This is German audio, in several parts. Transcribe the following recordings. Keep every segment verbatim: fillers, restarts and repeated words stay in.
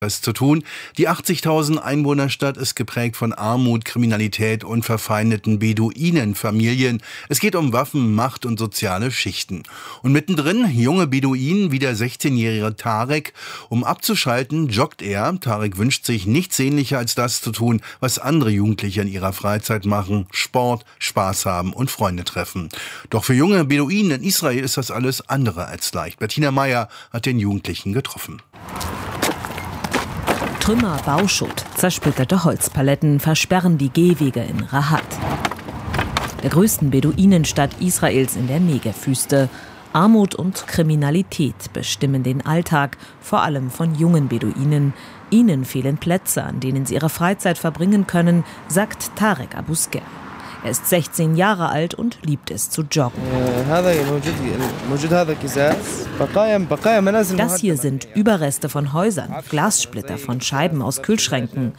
Was zu tun. Die achtzigtausend Einwohnerstadt ist geprägt von Armut, Kriminalität und verfeindeten Beduinenfamilien. Es geht um Waffen, Macht und soziale Schichten. Und mittendrin junge Beduinen wie der sechzehnjährige Tarek. Um abzuschalten, joggt er. Tarek wünscht sich nichts sehnlicher als das zu tun, was andere Jugendliche in ihrer Freizeit machen. Sport, Spaß haben und Freunde treffen. Doch für junge Beduinen in Israel ist das alles andere als leicht. Bettina Meyer hat den Jugendlichen getroffen. Trümmer, Bauschutt, zersplitterte Holzpaletten versperren die Gehwege in Rahat, der größten Beduinenstadt Israels in der Negev-Wüste. Armut und Kriminalität bestimmen den Alltag, vor allem von jungen Beduinen. Ihnen fehlen Plätze, an denen sie ihre Freizeit verbringen können, sagt Tarek Abousker. Er ist sechzehn Jahre alt und liebt es zu joggen. Das hier sind Überreste von Häusern, Glassplitter von Scheiben aus Kühlschränken.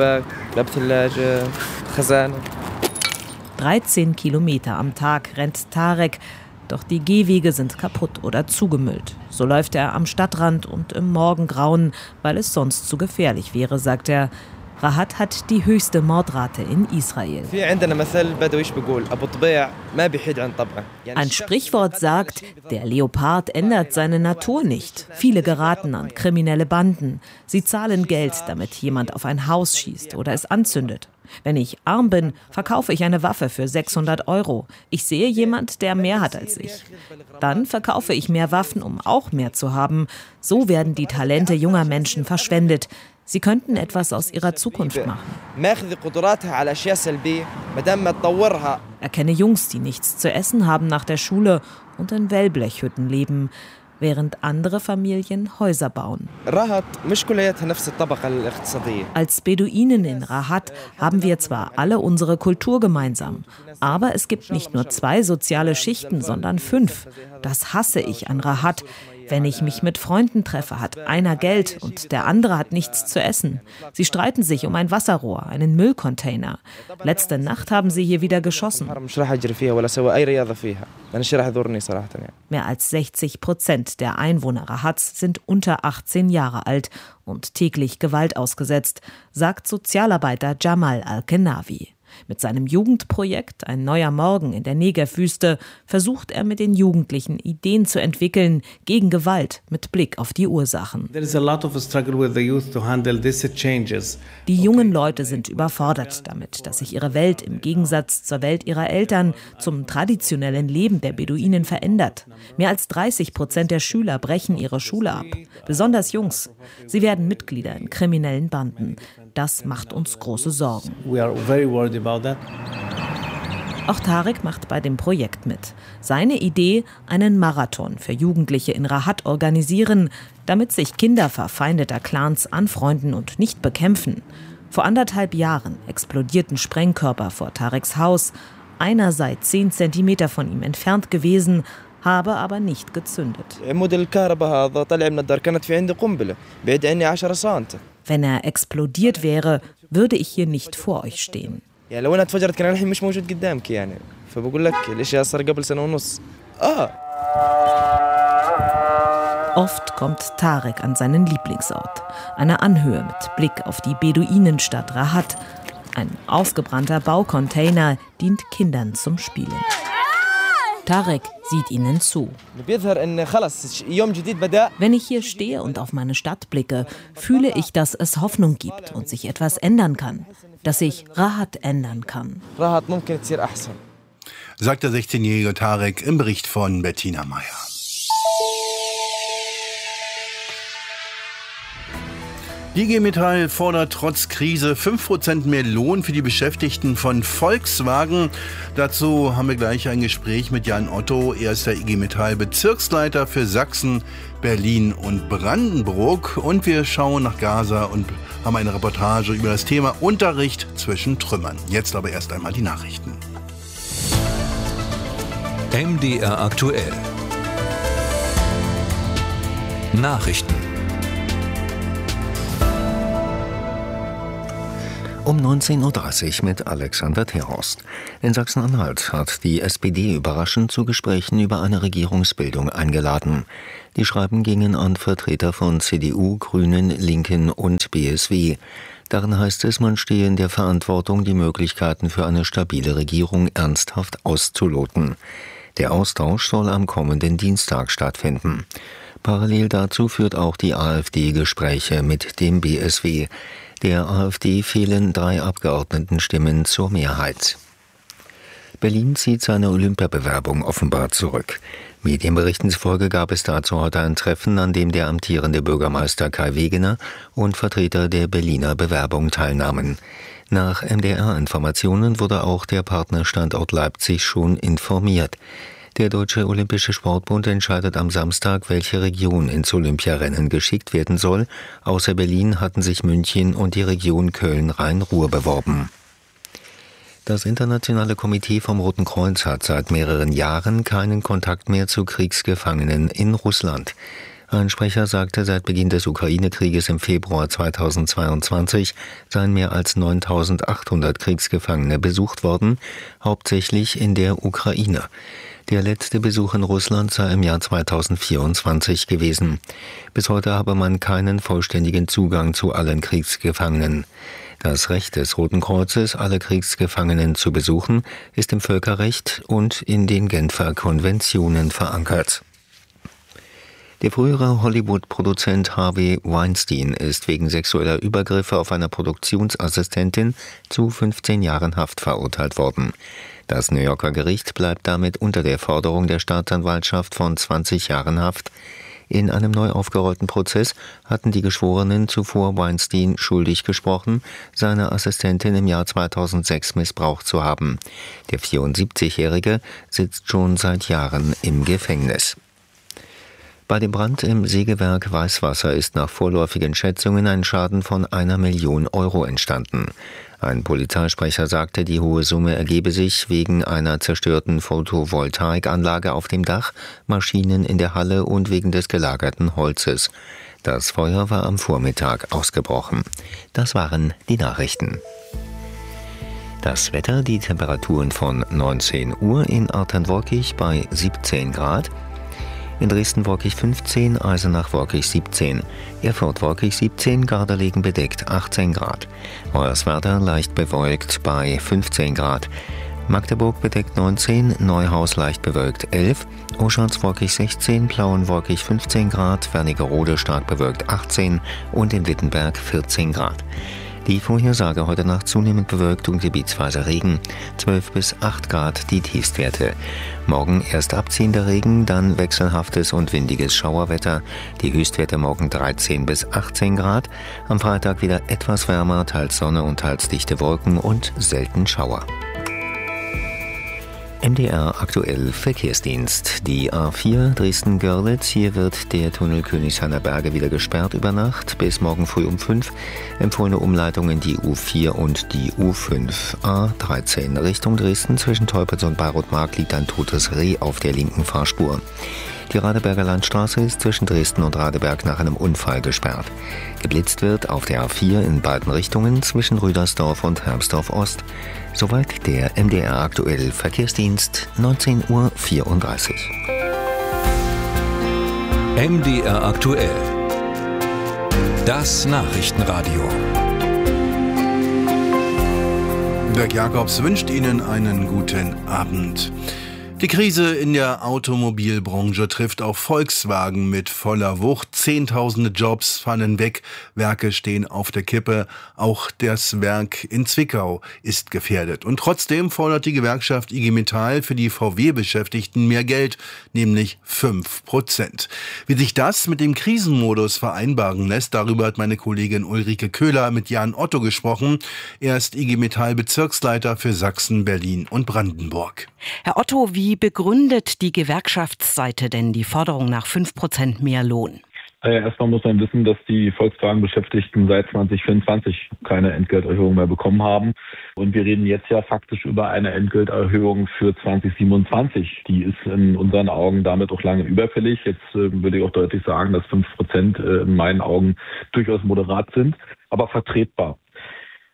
dreizehn Kilometer am Tag rennt Tarek, doch die Gehwege sind kaputt oder zugemüllt. So läuft er am Stadtrand und im Morgengrauen, weil es sonst zu gefährlich wäre, sagt er. Rahat hat die höchste Mordrate in Israel. Ein Sprichwort sagt, der Leopard ändert seine Natur nicht. Viele geraten an kriminelle Banden. Sie zahlen Geld, damit jemand auf ein Haus schießt oder es anzündet. Wenn ich arm bin, verkaufe ich eine Waffe für sechshundert Euro. Ich sehe jemand, der mehr hat als ich. Dann verkaufe ich mehr Waffen, um auch mehr zu haben. So werden die Talente junger Menschen verschwendet. Sie könnten etwas aus ihrer Zukunft machen. Erkenne Jungs, die nichts zu essen haben nach der Schule und in Wellblechhütten leben, während andere Familien Häuser bauen. Als Beduinen in Rahat haben wir zwar alle unsere Kultur gemeinsam, aber es gibt nicht nur zwei soziale Schichten, sondern fünf. Das hasse ich an Rahat. Wenn ich mich mit Freunden treffe, hat einer Geld und der andere hat nichts zu essen. Sie streiten sich um ein Wasserrohr, einen Müllcontainer. Letzte Nacht haben sie hier wieder geschossen. Mehr als sechzig Prozent der Einwohner Rahats sind unter achtzehn Jahre alt und täglich Gewalt ausgesetzt, sagt Sozialarbeiter Jamal Al-Kenawi. Mit seinem Jugendprojekt Ein neuer Morgen in der Negev-Wüste versucht er mit den Jugendlichen Ideen zu entwickeln gegen Gewalt mit Blick auf die Ursachen. Die jungen Leute sind überfordert damit, dass sich ihre Welt im Gegensatz zur Welt ihrer Eltern zum traditionellen Leben der Beduinen verändert. Mehr als dreißig Prozent der Schüler brechen ihre Schule ab, besonders Jungs. Sie werden Mitglieder in kriminellen Banden. Das macht uns große Sorgen. Auch Tarek macht bei dem Projekt mit. Seine Idee, einen Marathon für Jugendliche in Rahat organisieren, damit sich Kinder verfeindeter Clans anfreunden und nicht bekämpfen. Vor anderthalb Jahren explodierten Sprengkörper vor Tareks Haus. Einer sei zehn Zentimeter von ihm entfernt gewesen, habe aber nicht gezündet. Wenn er explodiert wäre, würde ich hier nicht vor euch stehen. Oft kommt Tarek an seinen Lieblingsort, eine Anhöhe mit Blick auf die Beduinenstadt Rahat. Ein ausgebrannter Baucontainer dient Kindern zum Spielen. Tarek sieht ihnen zu. Wenn ich hier stehe und auf meine Stadt blicke, fühle ich, dass es Hoffnung gibt und sich etwas ändern kann. Dass sich Rahat ändern kann. Sagt der sechzehnjährige Tarek im Bericht von Bettina Meyer. Die I G Metall fordert trotz Krise fünf Prozent mehr Lohn für die Beschäftigten von Volkswagen. Dazu haben wir gleich ein Gespräch mit Jan Otto. Er ist der I G Metall Bezirksleiter für Sachsen, Berlin und Brandenburg. Und wir schauen nach Gaza und haben eine Reportage über das Thema Unterricht zwischen Trümmern. Jetzt aber erst einmal die Nachrichten. M D R aktuell. Nachrichten. Um neunzehn Uhr dreißig mit Alexander Terhorst. In Sachsen-Anhalt hat die S P D überraschend zu Gesprächen über eine Regierungsbildung eingeladen. Die Schreiben gingen an Vertreter von C D U, Grünen, Linken und B S W. Darin heißt es, man stehe in der Verantwortung, die Möglichkeiten für eine stabile Regierung ernsthaft auszuloten. Der Austausch soll am kommenden Dienstag stattfinden. Parallel dazu führt auch die AfD Gespräche mit dem B S W. Der AfD fehlen drei Abgeordnetenstimmen zur Mehrheit. Berlin zieht seine Olympiabewerbung offenbar zurück. Medienberichten zufolge gab es dazu heute ein Treffen, an dem der amtierende Bürgermeister Kai Wegener und Vertreter der Berliner Bewerbung teilnahmen. Nach M D R-Informationen wurde auch der Partnerstandort Leipzig schon informiert. Der Deutsche Olympische Sportbund entscheidet am Samstag, welche Region ins Olympiarennen geschickt werden soll. Außer Berlin hatten sich München und die Region Köln-Rhein-Ruhr beworben. Das Internationale Komitee vom Roten Kreuz hat seit mehreren Jahren keinen Kontakt mehr zu Kriegsgefangenen in Russland. Ein Sprecher sagte, seit Beginn des Ukraine-Krieges im Februar zweitausendzweiundzwanzig seien mehr als neuntausendachthundert Kriegsgefangene besucht worden, hauptsächlich in der Ukraine. Der letzte Besuch in Russland sei im Jahr zweitausendvierundzwanzig gewesen. Bis heute habe man keinen vollständigen Zugang zu allen Kriegsgefangenen. Das Recht des Roten Kreuzes, alle Kriegsgefangenen zu besuchen, ist im Völkerrecht und in den Genfer Konventionen verankert. Der frühere Hollywood-Produzent Harvey Weinstein ist wegen sexueller Übergriffe auf einer Produktionsassistentin zu fünfzehn Jahren Haft verurteilt worden. Das New Yorker Gericht bleibt damit unter der Forderung der Staatsanwaltschaft von zwanzig Jahren Haft. In einem neu aufgerollten Prozess hatten die Geschworenen zuvor Weinstein schuldig gesprochen, seine Assistentin im Jahr zweitausendsechs missbraucht zu haben. Der vierundsiebzigjährige sitzt schon seit Jahren im Gefängnis. Bei dem Brand im Sägewerk Weißwasser ist nach vorläufigen Schätzungen ein Schaden von einer Million Euro entstanden. Ein Polizeisprecher sagte, die hohe Summe ergebe sich wegen einer zerstörten Photovoltaikanlage auf dem Dach, Maschinen in der Halle und wegen des gelagerten Holzes. Das Feuer war am Vormittag ausgebrochen. Das waren die Nachrichten. Das Wetter, die Temperaturen von neunzehn Uhr in Artern-Wolkig bei siebzehn Grad. In Dresden wolkig fünfzehn, Eisenach wolkig siebzehn, Erfurt wolkig siebzehn, Gardelegen bedeckt achtzehn Grad, Hoyerswerda leicht bewölkt bei fünfzehn Grad, Magdeburg bedeckt neunzehn, Neuhaus leicht bewölkt elf, Oschatz wolkig sechzehn, Plauen wolkig fünfzehn Grad, Wernigerode stark bewölkt achtzehn und in Wittenberg vierzehn Grad. Die Vorhersage heute Nacht zunehmend bewölkt und gebietsweise Regen, zwölf bis acht Grad die Tiefstwerte. Morgen erst abziehender Regen, dann wechselhaftes und windiges Schauerwetter. Die Höchstwerte morgen dreizehn bis achtzehn Grad. Am Freitag wieder etwas wärmer, teils Sonne und teils dichte Wolken und selten Schauer. M D R aktuell Verkehrsdienst. Die A vier Dresden-Görlitz. Hier wird der Tunnel Königshainer Berge wieder gesperrt über Nacht bis morgen früh um fünf. Empfohlene Umleitungen die U vier und die U fünf. A dreizehn Richtung Dresden zwischen Teupitz und Bayreuth-Mark liegt ein totes Reh auf der linken Fahrspur. Die Radeberger Landstraße ist zwischen Dresden und Radeberg nach einem Unfall gesperrt. Geblitzt wird auf der A vier in beiden Richtungen zwischen Rüdersdorf und Hermsdorf Ost. Soweit der M D R aktuell Verkehrsdienst, neunzehn Uhr vierunddreißig. M D R aktuell. Das Nachrichtenradio. Dirk Jacobs wünscht Ihnen einen guten Abend. Die Krise in der Automobilbranche trifft auch Volkswagen mit voller Wucht. Zehntausende Jobs fallen weg, Werke stehen auf der Kippe. Auch das Werk in Zwickau ist gefährdet. Und trotzdem fordert die Gewerkschaft I G Metall für die V W-Beschäftigten mehr Geld, nämlich fünf Prozent. Wie sich das mit dem Krisenmodus vereinbaren lässt, darüber hat meine Kollegin Ulrike Köhler mit Jan Otto gesprochen. Er ist I G Metall-Bezirksleiter für Sachsen, Berlin und Brandenburg. Herr Otto, wie begründet die Gewerkschaftsseite denn die Forderung nach fünf Prozent mehr Lohn? Erstmal muss man wissen, dass die Volkswagen-Beschäftigten seit zwanzig vierundzwanzig keine Entgelterhöhung mehr bekommen haben. Und wir reden jetzt ja faktisch über eine Entgelterhöhung für zwanzig siebenundzwanzig. Die ist in unseren Augen damit auch lange überfällig. Jetzt äh, würde ich auch deutlich sagen, dass fünf Prozent äh, in meinen Augen durchaus moderat sind, aber vertretbar.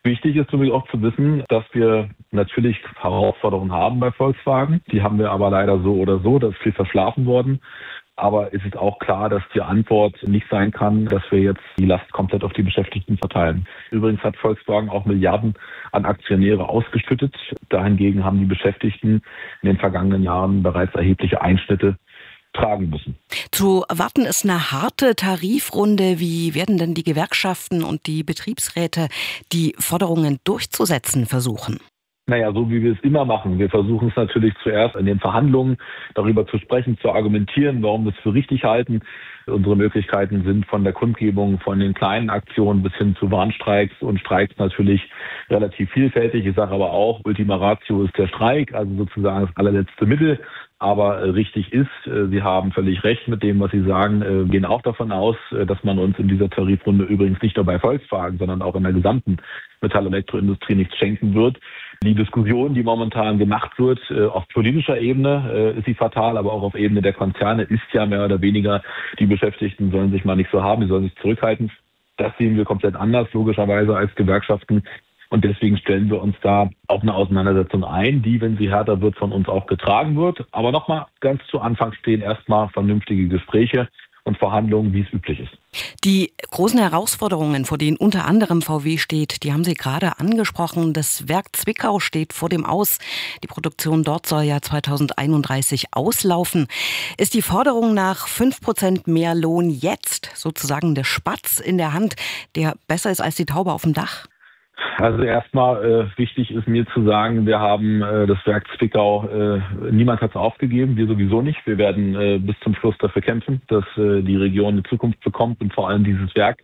Wichtig ist für mich auch zu wissen, dass wir natürlich Herausforderungen haben bei Volkswagen. Die haben wir aber leider so oder so, da ist viel verschlafen worden. Aber es ist auch klar, dass die Antwort nicht sein kann, dass wir jetzt die Last komplett auf die Beschäftigten verteilen. Übrigens hat Volkswagen auch Milliarden an Aktionäre ausgeschüttet. Dahingegen haben die Beschäftigten in den vergangenen Jahren bereits erhebliche Einschnitte tragen müssen. Zu erwarten ist eine harte Tarifrunde. Wie werden denn die Gewerkschaften und die Betriebsräte die Forderungen durchzusetzen versuchen? Naja, so wie wir es immer machen. Wir versuchen es natürlich zuerst in den Verhandlungen darüber zu sprechen, zu argumentieren, warum wir es für richtig halten. Unsere Möglichkeiten sind von der Kundgebung, von den kleinen Aktionen bis hin zu Warnstreiks und Streiks natürlich relativ vielfältig. Ich sage aber auch, Ultima Ratio ist der Streik, also sozusagen das allerletzte Mittel. Aber äh, richtig ist, äh, Sie haben völlig recht mit dem, was Sie sagen, äh, gehen auch davon aus, äh, dass man uns in dieser Tarifrunde übrigens nicht nur bei Volkswagen, sondern auch in der gesamten Metall- und Elektroindustrie nichts schenken wird. Die Diskussion, die momentan gemacht wird, äh, auf politischer Ebene äh, ist sie fatal, aber auch auf Ebene der Konzerne ist ja mehr oder weniger, die Beschäftigten sollen sich mal nicht so haben, die sollen sich zurückhalten. Das sehen wir komplett anders, logischerweise, als Gewerkschaften. Und deswegen stellen wir uns da auf eine Auseinandersetzung ein, die, wenn sie härter wird, von uns auch getragen wird. Aber nochmal, ganz zu Anfang stehen erstmal vernünftige Gespräche und Verhandlungen, wie es üblich ist. Die großen Herausforderungen, vor denen unter anderem V W steht, die haben Sie gerade angesprochen. Das Werk Zwickau steht vor dem Aus. Die Produktion dort soll ja zweitausendeinunddreißig auslaufen. Ist die Forderung nach fünf Prozent mehr Lohn jetzt sozusagen der Spatz in der Hand, der besser ist als die Taube auf dem Dach? Also erstmal äh, wichtig ist mir zu sagen, wir haben äh, das Werk Zwickau, äh, niemand hat es aufgegeben, wir sowieso nicht. Wir werden äh, bis zum Schluss dafür kämpfen, dass äh, die Region eine Zukunft bekommt und vor allem dieses Werk.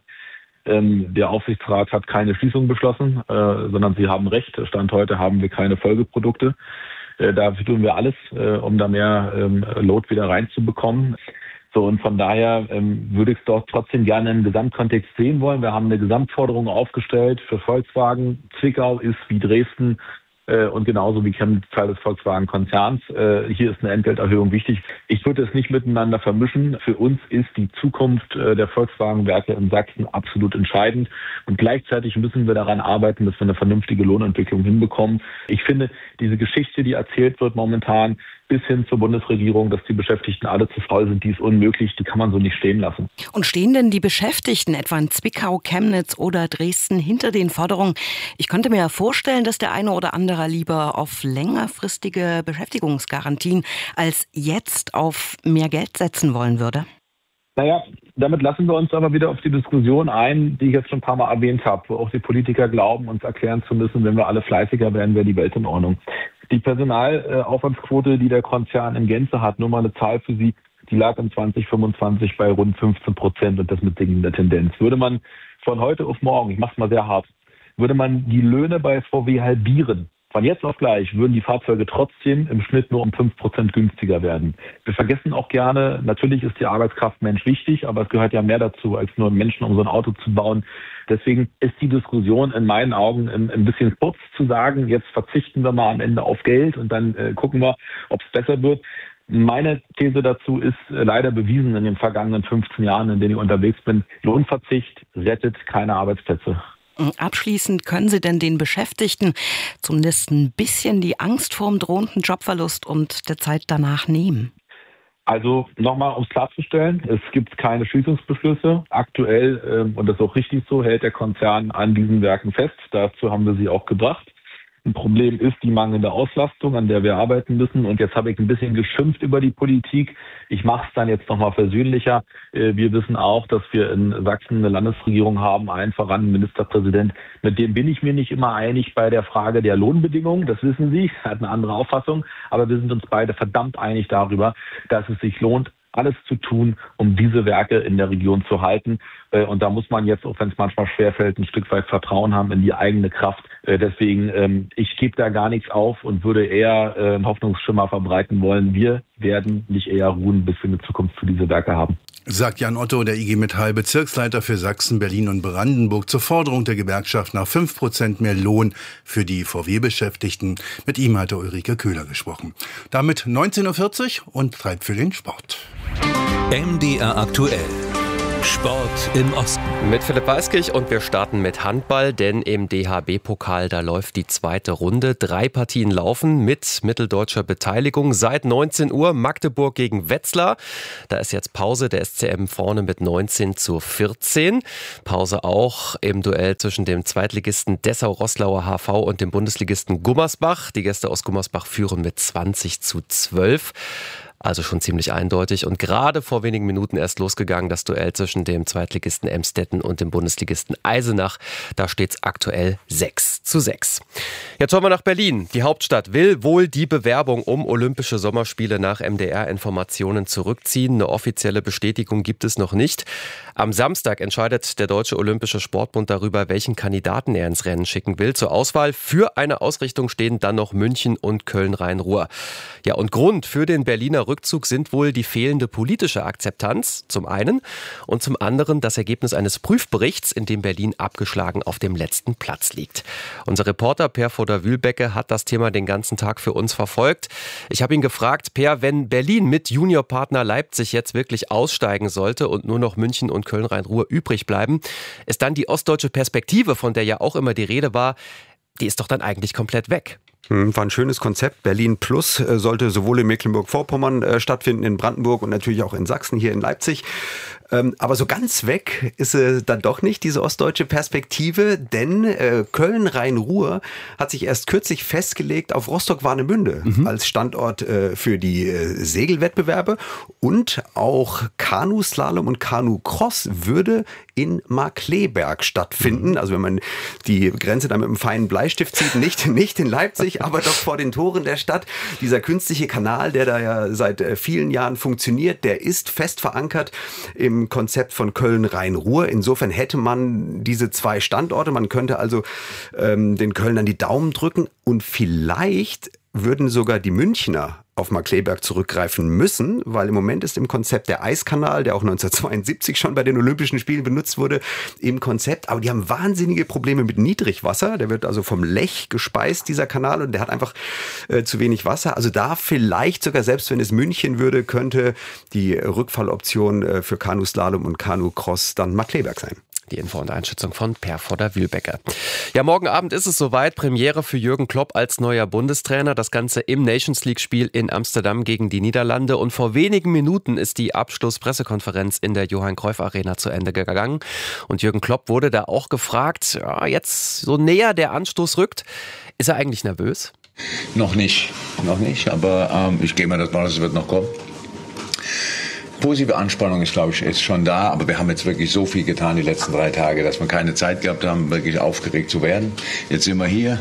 Ähm, der Aufsichtsrat hat keine Schließung beschlossen, äh, sondern sie haben recht. Stand heute haben wir keine Folgeprodukte. Äh, dafür tun wir alles, äh, um da mehr ähm, Load wieder reinzubekommen. So, und von daher ähm, würde ich es doch trotzdem gerne im Gesamtkontext sehen wollen. Wir haben eine Gesamtforderung aufgestellt für Volkswagen. Zwickau ist wie Dresden äh, und genauso wie Chemnitz Teil des Volkswagen-Konzerns. Äh, hier ist eine Entgelterhöhung wichtig. Ich würde es nicht miteinander vermischen. Für uns ist die Zukunft äh, der Volkswagen-Werke in Sachsen absolut entscheidend. Und gleichzeitig müssen wir daran arbeiten, dass wir eine vernünftige Lohnentwicklung hinbekommen. Ich finde, diese Geschichte, die erzählt wird momentan, bis hin zur Bundesregierung, dass die Beschäftigten alle zu faul sind, die ist unmöglich, die kann man so nicht stehen lassen. Und stehen denn die Beschäftigten etwa in Zwickau, Chemnitz oder Dresden hinter den Forderungen? Ich könnte mir ja vorstellen, dass der eine oder andere lieber auf längerfristige Beschäftigungsgarantien als jetzt auf mehr Geld setzen wollen würde. Naja, damit lassen wir uns aber wieder auf die Diskussion ein, die ich jetzt schon ein paar Mal erwähnt habe, wo auch die Politiker glauben, uns erklären zu müssen, wenn wir alle fleißiger werden, wäre die Welt in Ordnung. Die Personalaufwandsquote, die der Konzern in Gänze hat, nur mal eine Zahl für Sie, die lag in zwanzig fünfundzwanzig bei rund fünfzehn Prozent und das mit sinkender Tendenz. Würde man von heute auf morgen, ich mache es mal sehr hart, würde man die Löhne bei V W halbieren, von jetzt auf gleich würden die Fahrzeuge trotzdem im Schnitt nur um fünf Prozent günstiger werden. Wir vergessen auch gerne, natürlich ist die Arbeitskraft Mensch wichtig, aber es gehört ja mehr dazu, als nur Menschen, um so ein Auto zu bauen. Deswegen ist die Diskussion in meinen Augen ein, ein bisschen kurz zu sagen, jetzt verzichten wir mal am Ende auf Geld und dann äh, gucken wir, ob es besser wird. Meine These dazu ist äh, leider bewiesen in den vergangenen fünfzehn Jahren, in denen ich unterwegs bin, Lohnverzicht rettet keine Arbeitsplätze. Abschließend, können Sie denn den Beschäftigten zumindest ein bisschen die Angst vor dem drohenden Jobverlust und der Zeit danach nehmen? Also nochmal, um es klarzustellen, es gibt keine Schließungsbeschlüsse. Aktuell, ähm, und das ist auch richtig so, hält der Konzern an diesen Werken fest. Dazu haben wir sie auch gebracht. Ein Problem ist die mangelnde Auslastung, an der wir arbeiten müssen. Und jetzt habe ich ein bisschen geschimpft über die Politik. Ich mache es dann jetzt nochmal versöhnlicher. Wir wissen auch, dass wir in Sachsen eine Landesregierung haben, allen voran einen Ministerpräsident. Mit dem bin ich mir nicht immer einig bei der Frage der Lohnbedingungen. Das wissen Sie, er hat eine andere Auffassung. Aber wir sind uns beide verdammt einig darüber, dass es sich lohnt, alles zu tun, um diese Werke in der Region zu halten. Und da muss man jetzt, auch wenn es manchmal schwerfällt, ein Stück weit Vertrauen haben in die eigene Kraft. Deswegen, ich gebe da gar nichts auf und würde eher einen Hoffnungsschimmer verbreiten wollen. Wir werden nicht eher ruhen, bis wir eine Zukunft für diese Werke haben. Sagt Jan Otto, der I G Metall Bezirksleiter für Sachsen, Berlin und Brandenburg, zur Forderung der Gewerkschaft nach fünf Prozent mehr Lohn für die V W-Beschäftigten. Mit ihm hatte Ulrike Köhler gesprochen. Damit neunzehn Uhr vierzig und Zeit für den Sport. M D R aktuell. Sport im Osten. Mit Philipp Weiskirch und wir starten mit Handball, denn im D H B-Pokal, da läuft die zweite Runde. Drei Partien laufen mit mitteldeutscher Beteiligung seit neunzehn Uhr. Magdeburg gegen Wetzlar. Da ist jetzt Pause, der S C M vorne mit neunzehn zu vierzehn. Pause auch im Duell zwischen dem Zweitligisten Dessau-Roßlauer H V und dem Bundesligisten Gummersbach. Die Gäste aus Gummersbach führen mit zwanzig zu zwölf. Also schon ziemlich eindeutig und gerade vor wenigen Minuten erst losgegangen, das Duell zwischen dem Zweitligisten Emstetten und dem Bundesligisten Eisenach. Da steht es aktuell sechs zu sechs. Jetzt schauen wir nach Berlin. Die Hauptstadt will wohl die Bewerbung um Olympische Sommerspiele nach M D R-Informationen zurückziehen. Eine offizielle Bestätigung gibt es noch nicht. Am Samstag entscheidet der Deutsche Olympische Sportbund darüber, welchen Kandidaten er ins Rennen schicken will. Zur Auswahl für eine Ausrichtung stehen dann noch München und Köln-Rhein-Ruhr. Ja, und Grund für den Berliner Rückzug sind wohl die fehlende politische Akzeptanz zum einen und zum anderen das Ergebnis eines Prüfberichts, in dem Berlin abgeschlagen auf dem letzten Platz liegt. Unser Reporter Per Voder-Wühlbecke hat das Thema den ganzen Tag für uns verfolgt. Ich habe ihn gefragt, Per, wenn Berlin mit Juniorpartner Leipzig jetzt wirklich aussteigen sollte und nur noch München und Köln-Rhein-Ruhr übrig bleiben, ist dann die ostdeutsche Perspektive, von der ja auch immer die Rede war, die ist doch dann eigentlich komplett weg. War ein schönes Konzept. Berlin Plus sollte sowohl in Mecklenburg-Vorpommern äh, stattfinden, in Brandenburg und natürlich auch in Sachsen, hier in Leipzig. Ähm, aber so ganz weg ist äh, dann doch nicht diese ostdeutsche Perspektive, denn äh, Köln-Rhein-Ruhr hat sich erst kürzlich festgelegt auf Rostock-Warnemünde mhm. als Standort äh, für die äh, Segelwettbewerbe und auch Kanuslalom und Kanu-Cross würde in Markkleeberg stattfinden. Also wenn man die Grenze da mit einem feinen Bleistift zieht, nicht, nicht in Leipzig, aber doch vor den Toren der Stadt. Dieser künstliche Kanal, der da ja seit vielen Jahren funktioniert, der ist fest verankert im Konzept von Köln-Rhein-Ruhr. Insofern hätte man diese zwei Standorte. Man könnte also ähm, den Kölnern die Daumen drücken und vielleicht würden sogar die Münchner auf Markkleeberg zurückgreifen müssen, weil im Moment ist im Konzept der Eiskanal, der auch neunzehnhundertzweiundsiebzig schon bei den Olympischen Spielen benutzt wurde, im Konzept. Aber die haben wahnsinnige Probleme mit Niedrigwasser. Der wird also vom Lech gespeist, dieser Kanal, und der hat einfach äh, zu wenig Wasser. Also da vielleicht sogar, selbst wenn es München würde, könnte die Rückfalloption äh, für Kanuslalom und Kanu-Cross dann Markkleeberg sein. Die Info und Einschätzung von Per Voder-Wühlbecke. Ja, morgen Abend ist es soweit. Premiere für Jürgen Klopp als neuer Bundestrainer. Das Ganze im Nations League-Spiel in Amsterdam gegen die Niederlande. Und vor wenigen Minuten ist die Abschlusspressekonferenz in der Johann-Cruyff-Arena zu Ende gegangen. Und Jürgen Klopp wurde da auch gefragt, ja, jetzt so näher der Anstoß rückt. Ist er eigentlich nervös? Noch nicht, noch nicht. Aber ähm, ich gehe mal davon aus, es wird noch kommen. Positive Anspannung ist, glaube ich, ist schon da, aber wir haben jetzt wirklich so viel getan die letzten drei Tage, dass wir keine Zeit gehabt haben, wirklich aufgeregt zu werden. Jetzt sind wir hier.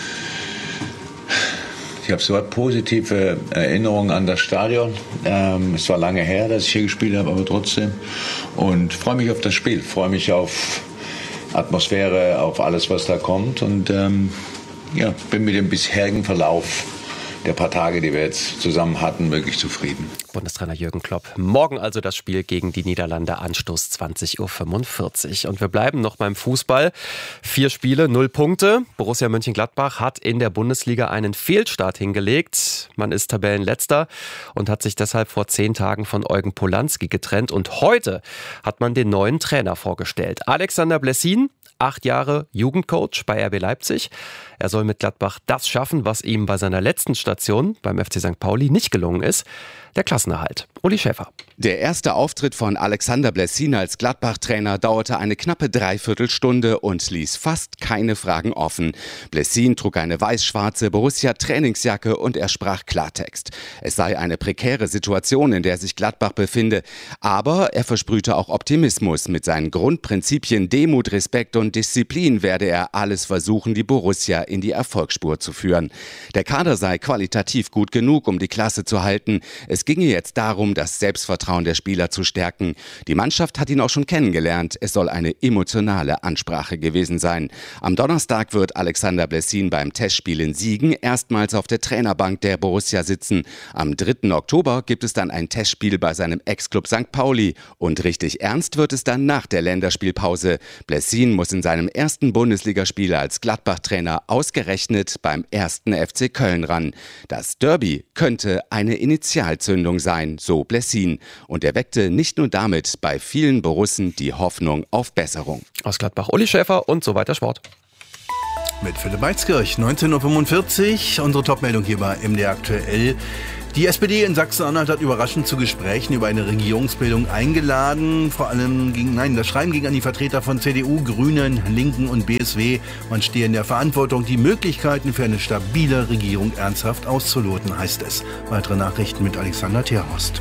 Ich habe so positive Erinnerungen an das Stadion. Ähm, es war lange her, dass ich hier gespielt habe, aber trotzdem. Und freue mich auf das Spiel, freue mich auf Atmosphäre, auf alles, was da kommt. Und ähm, ja, bin mit dem bisherigen Verlauf der paar Tage, die wir jetzt zusammen hatten, wirklich zufrieden. Bundestrainer Jürgen Klopp. Morgen also das Spiel gegen die Niederlande, Anstoß zwanzig Uhr fünfundvierzig. Und wir bleiben noch beim Fußball. Vier Spiele, null Punkte. Borussia Mönchengladbach hat in der Bundesliga einen Fehlstart hingelegt. Man ist Tabellenletzter und hat sich deshalb vor zehn Tagen von Eugen Polanski getrennt. Und heute hat man den neuen Trainer vorgestellt. Alexander Blessin, acht Jahre Jugendcoach bei R B Leipzig. Er soll mit Gladbach das schaffen, was ihm bei seiner letzten Station beim F C Sankt Pauli nicht gelungen ist. Der Klassenerhalt. Uli Schäfer. Der erste Auftritt von Alexander Blessin als Gladbach-Trainer dauerte eine knappe Dreiviertelstunde und ließ fast keine Fragen offen. Blessin trug eine weiß-schwarze Borussia-Trainingsjacke und er sprach Klartext. Es sei eine prekäre Situation, in der sich Gladbach befinde. Aber er versprühte auch Optimismus. Mit seinen Grundprinzipien Demut, Respekt und Disziplin werde er alles versuchen, die Borussia in die Erfolgsspur zu führen. Der Kader sei qualitativ gut genug, um die Klasse zu halten. Es ginge jetzt darum, das Selbstvertrauen der Spieler zu stärken. Die Mannschaft hat ihn auch schon kennengelernt. Es soll eine emotionale Ansprache gewesen sein. Am Donnerstag wird Alexander Blessin beim Testspiel in Siegen erstmals auf der Trainerbank der Borussia sitzen. Am dritten Oktober gibt es dann ein Testspiel bei seinem Ex-Club Sankt Pauli. Und richtig ernst wird es dann nach der Länderspielpause. Blessin muss in seinem ersten Bundesligaspiel als Gladbach-Trainer ausgerechnet beim ersten F C Köln ran. Das Derby könnte eine Initialzündung sein, so Blessin. Und er weckte nicht nur damit bei vielen Borussen die Hoffnung auf Besserung. Aus Gladbach Uli Schäfer und so weiter Sport. Mit Philipp Meitzkirch, neunzehn Uhr fünfundvierzig, unsere Topmeldung hier bei M D R aktuell. Die S P D in Sachsen-Anhalt hat überraschend zu Gesprächen über eine Regierungsbildung eingeladen. Vor allem ging, nein, das Schreiben ging an die Vertreter von C D U, Grünen, Linken und B S W. Man stehe in der Verantwortung, die Möglichkeiten für eine stabile Regierung ernsthaft auszuloten, heißt es. Weitere Nachrichten mit Alexander Terhorst.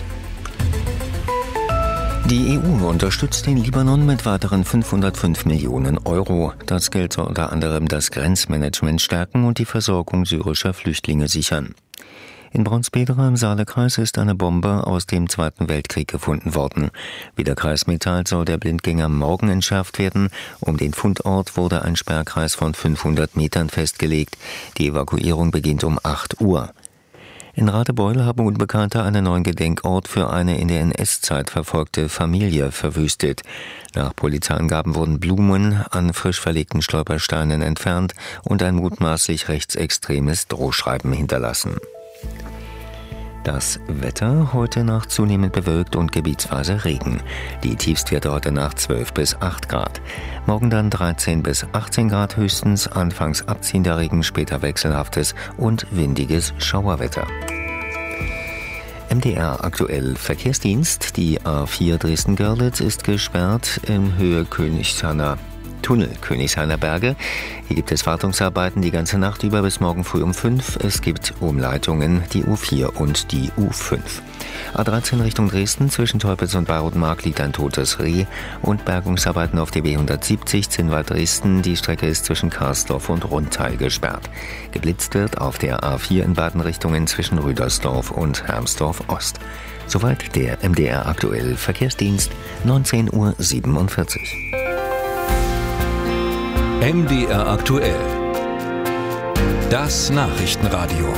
Die E U unterstützt den Libanon mit weiteren fünfhundertfünf Millionen Euro. Das Geld soll unter anderem das Grenzmanagement stärken und die Versorgung syrischer Flüchtlinge sichern. In Braunsbedra im Saalekreis ist eine Bombe aus dem Zweiten Weltkrieg gefunden worden. Wie der Kreis mitteilt, soll der Blindgänger morgen entschärft werden. Um den Fundort wurde ein Sperrkreis von fünfhundert Metern festgelegt. Die Evakuierung beginnt um acht Uhr. In Radebeul haben Unbekannte einen neuen Gedenkort für eine in der N S-Zeit verfolgte Familie verwüstet. Nach Polizeiangaben wurden Blumen an frisch verlegten Stolpersteinen entfernt und ein mutmaßlich rechtsextremes Drohschreiben hinterlassen. Das Wetter heute Nacht zunehmend bewölkt und gebietsweise Regen. Die Tiefstwerte heute Nacht zwölf bis acht Grad. Morgen dann dreizehn bis achtzehn Grad höchstens, anfangs abziehender Regen, später wechselhaftes und windiges Schauerwetter. M D R aktuell Verkehrsdienst. Die A vier Dresden-Görlitz ist gesperrt in Höhe Königshainer Tunnel Königshainer Berge. Hier gibt es Wartungsarbeiten die ganze Nacht über bis morgen früh um fünf. Es gibt Umleitungen, die U vier und die U fünf. A dreizehn Richtung Dresden, zwischen Teupitz und Bayrodenmark liegt ein totes Reh und Bergungsarbeiten auf der B hundertsiebzig Zinnwald Dresden. Die Strecke ist zwischen Karsdorf und Rundtal gesperrt. Geblitzt wird auf der A vier in beiden Richtungen zwischen Rüdersdorf und Hermsdorf Ost. Soweit der M D R aktuell Verkehrsdienst, neunzehn Uhr siebenundvierzig. M D R aktuell. Das Nachrichtenradio.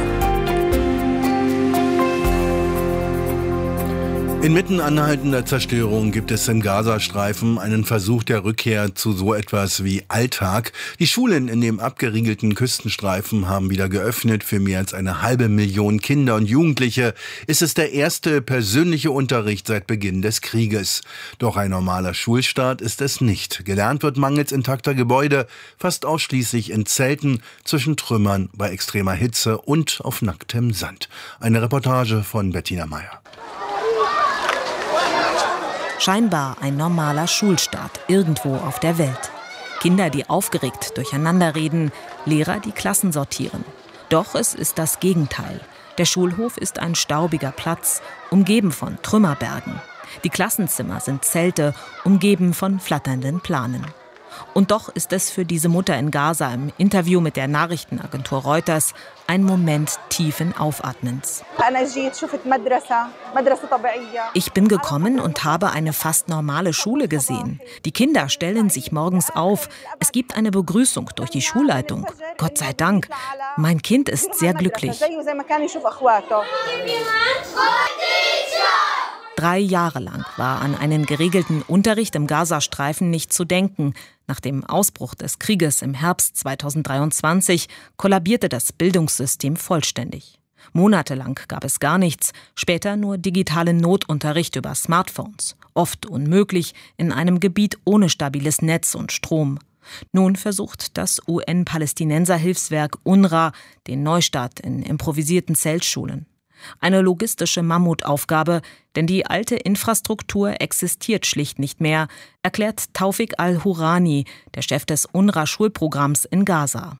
Inmitten anhaltender Zerstörung gibt es im Gazastreifen einen Versuch der Rückkehr zu so etwas wie Alltag. Die Schulen in dem abgeriegelten Küstenstreifen haben wieder geöffnet. Für mehr als eine halbe Million Kinder und Jugendliche ist es der erste persönliche Unterricht seit Beginn des Krieges. Doch ein normaler Schulstart ist es nicht. Gelernt wird mangels intakter Gebäude fast ausschließlich in Zelten, zwischen Trümmern, bei extremer Hitze und auf nacktem Sand. Eine Reportage von Bettina Meyer. Scheinbar ein normaler Schulstart irgendwo auf der Welt. Kinder, die aufgeregt durcheinander reden, Lehrer, die Klassen sortieren. Doch es ist das Gegenteil. Der Schulhof ist ein staubiger Platz, umgeben von Trümmerbergen. Die Klassenzimmer sind Zelte, umgeben von flatternden Planen. Und doch ist es für diese Mutter in Gaza im Interview mit der Nachrichtenagentur Reuters ein Moment tiefen Aufatmens. Ich bin gekommen und habe eine fast normale Schule gesehen. Die Kinder stellen sich morgens auf. Es gibt eine Begrüßung durch die Schulleitung. Gott sei Dank. Mein Kind ist sehr glücklich. Drei Jahre lang war an einen geregelten Unterricht im Gazastreifen nicht zu denken. Nach dem Ausbruch des Krieges im Herbst zweitausenddreiundzwanzig kollabierte das Bildungssystem vollständig. Monatelang gab es gar nichts, später nur digitalen Notunterricht über Smartphones. Oft unmöglich in einem Gebiet ohne stabiles Netz und Strom. Nun versucht das U N-Palästinenser-Hilfswerk UNRWA den Neustart in improvisierten Zeltschulen. Eine logistische Mammutaufgabe, denn die alte Infrastruktur existiert schlicht nicht mehr, erklärt Taufik al-Hurani, der Chef des UNRWA-Schulprogramms in Gaza.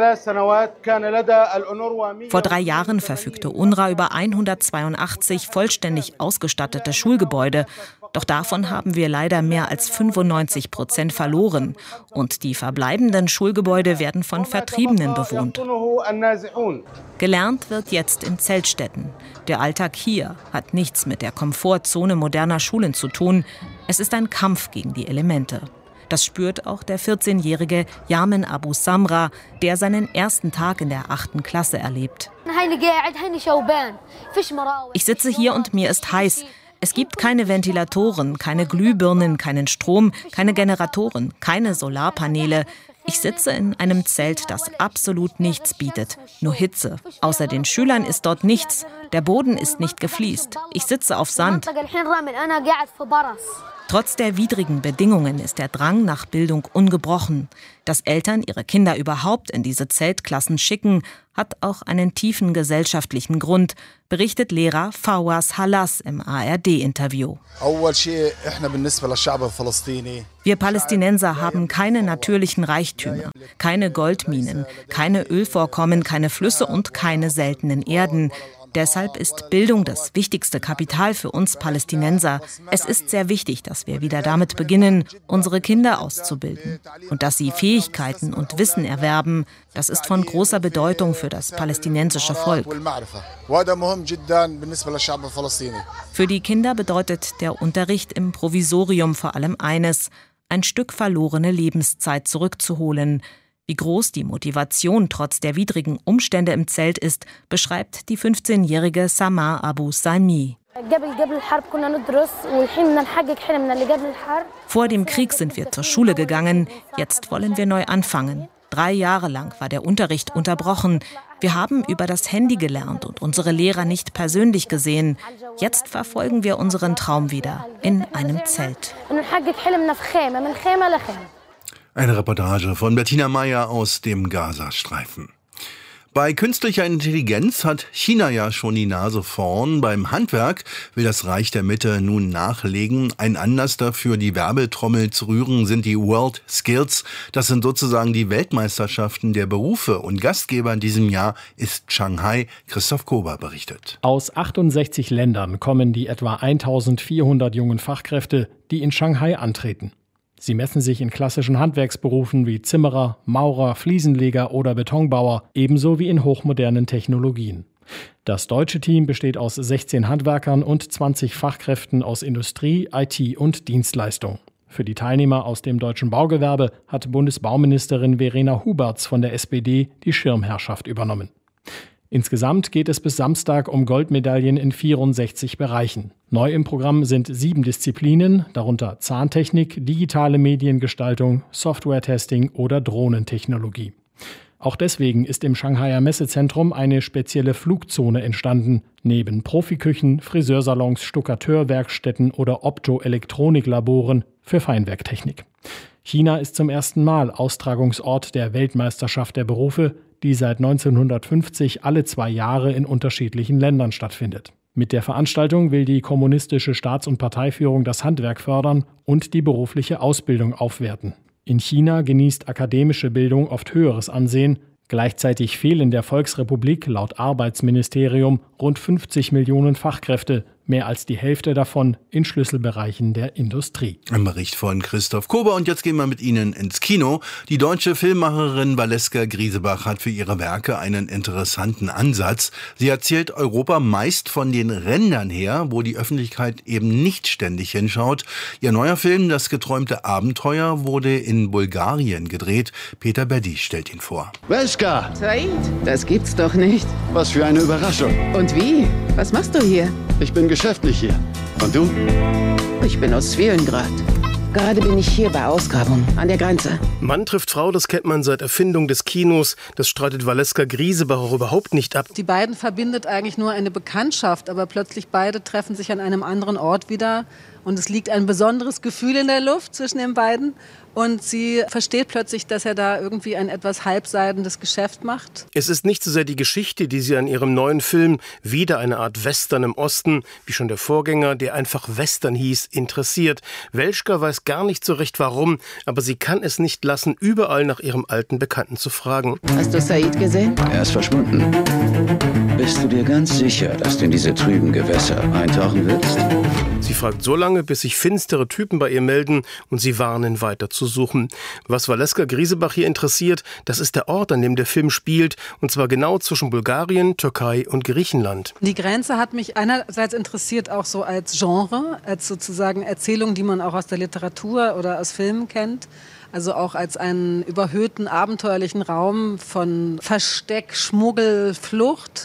Vor drei Jahren verfügte UNRWA über hundertzweiundachtzig vollständig ausgestattete Schulgebäude. Doch davon haben wir leider mehr als fünfundneunzig Prozent verloren. Und die verbleibenden Schulgebäude werden von Vertriebenen bewohnt. Gelernt wird jetzt in Zeltstätten. Der Alltag hier hat nichts mit der Komfortzone moderner Schulen zu tun. Es ist ein Kampf gegen die Elemente. Das spürt auch der vierzehnjährige Yamin Abu Samra, der seinen ersten Tag in der achten Klasse erlebt. Ich sitze hier und mir ist heiß. Es gibt keine Ventilatoren, keine Glühbirnen, keinen Strom, keine Generatoren, keine Solarpaneele. Ich sitze in einem Zelt, das absolut nichts bietet, nur Hitze. Außer den Schülern ist dort nichts. Der Boden ist nicht gefliest. Ich sitze auf Sand. Trotz der widrigen Bedingungen ist der Drang nach Bildung ungebrochen. Dass Eltern ihre Kinder überhaupt in diese Zeltklassen schicken, hat auch einen tiefen gesellschaftlichen Grund, berichtet Lehrer Fawaz Halas im A R D-Interview. Wir Palästinenser haben keine natürlichen Reichtümer, keine Goldminen, keine Ölvorkommen, keine Flüsse und keine seltenen Erden. Deshalb ist Bildung das wichtigste Kapital für uns Palästinenser. Es ist sehr wichtig, dass wir wieder damit beginnen, unsere Kinder auszubilden. Und dass sie Fähigkeiten und Wissen erwerben, das ist von großer Bedeutung für das palästinensische Volk. Für die Kinder bedeutet der Unterricht im Provisorium vor allem eines: ein Stück verlorene Lebenszeit zurückzuholen. Wie groß die Motivation trotz der widrigen Umstände im Zelt ist, beschreibt die fünfzehnjährige Samar Abu Saimi. Vor dem Krieg sind wir zur Schule gegangen, jetzt wollen wir neu anfangen. Drei Jahre lang war der Unterricht unterbrochen. Wir haben über das Handy gelernt und unsere Lehrer nicht persönlich gesehen. Jetzt verfolgen wir unseren Traum wieder in einem Zelt. Eine Reportage von Bettina Meyer aus dem Gazastreifen. Bei künstlicher Intelligenz hat China ja schon die Nase vorn. Beim Handwerk will das Reich der Mitte nun nachlegen. Ein Anlass dafür, die Werbetrommel zu rühren, sind die World Skills. Das sind sozusagen die Weltmeisterschaften der Berufe. Und Gastgeber in diesem Jahr ist Shanghai. Christoph Kober berichtet. Aus achtundsechzig Ländern kommen die etwa eintausendvierhundert jungen Fachkräfte, die in Shanghai antreten. Sie messen sich in klassischen Handwerksberufen wie Zimmerer, Maurer, Fliesenleger oder Betonbauer, ebenso wie in hochmodernen Technologien. Das deutsche Team besteht aus sechzehn Handwerkern und zwanzig Fachkräften aus Industrie, I T und Dienstleistung. Für die Teilnehmer aus dem deutschen Baugewerbe hat Bundesbauministerin Verena Huberts von der S P D die Schirmherrschaft übernommen. Insgesamt geht es bis Samstag um Goldmedaillen in vierundsechzig Bereichen. Neu im Programm sind sieben Disziplinen, darunter Zahntechnik, digitale Mediengestaltung, Software-Testing oder Drohnentechnologie. Auch deswegen ist im Shanghaier Messezentrum eine spezielle Flugzone entstanden. Neben Profiküchen, Friseursalons, Stuckateurwerkstätten oder Optoelektroniklaboren für Feinwerktechnik. China ist zum ersten Mal Austragungsort der Weltmeisterschaft der Berufe, die seit neunzehnhundertfünfzig alle zwei Jahre in unterschiedlichen Ländern stattfindet. Mit der Veranstaltung will die kommunistische Staats- und Parteiführung das Handwerk fördern und die berufliche Ausbildung aufwerten. In China genießt akademische Bildung oft höheres Ansehen. Gleichzeitig fehlen der Volksrepublik laut Arbeitsministerium rund fünfzig Millionen Fachkräfte, mehr als die Hälfte davon in Schlüsselbereichen der Industrie. Ein Bericht von Christoph Kober. Und jetzt gehen wir mit Ihnen ins Kino. Die deutsche Filmemacherin Valeska Griesebach hat für ihre Werke einen interessanten Ansatz. Sie erzählt Europa meist von den Rändern her, wo die Öffentlichkeit eben nicht ständig hinschaut. Ihr neuer Film, Das geträumte Abenteuer, wurde in Bulgarien gedreht. Peter Beddy stellt ihn vor. Valeska! Said, das gibt's doch nicht. Was für eine Überraschung. Und wie? Was machst du hier? Ich bin geschäftlich hier. Und du? Ich bin aus Svilengrad. Gerade bin ich hier bei Ausgrabung an der Grenze. Mann trifft Frau, das kennt man seit Erfindung des Kinos. Das streitet Valeska Griesebach auch überhaupt nicht ab. Die beiden verbindet eigentlich nur eine Bekanntschaft, aber plötzlich beide treffen sich an einem anderen Ort wieder. Und es liegt ein besonderes Gefühl in der Luft zwischen den beiden. Und sie versteht plötzlich, dass er da irgendwie ein etwas halbseidendes Geschäft macht. Es ist nicht so sehr die Geschichte, die sie an ihrem neuen Film, wieder eine Art Western im Osten, wie schon der Vorgänger, der einfach Western hieß, interessiert. Welschka weiß gar nicht so recht warum, aber sie kann es nicht lassen, überall nach ihrem alten Bekannten zu fragen. Hast du Said gesehen? Er ist verschwunden. Bist du dir ganz sicher, dass du in diese trüben Gewässer eintauchen willst? Sie fragt so lange, bis sich finstere Typen bei ihr melden und sie warnen, weiter zu suchen. Was Valeska Griesebach hier interessiert, das ist der Ort, an dem der Film spielt, und zwar genau zwischen Bulgarien, Türkei und Griechenland. Die Grenze hat mich einerseits interessiert, auch so als Genre, als sozusagen Erzählung, die man auch aus der Literatur oder aus Filmen kennt. Also auch als einen überhöhten, abenteuerlichen Raum von Versteck, Schmuggel, Flucht.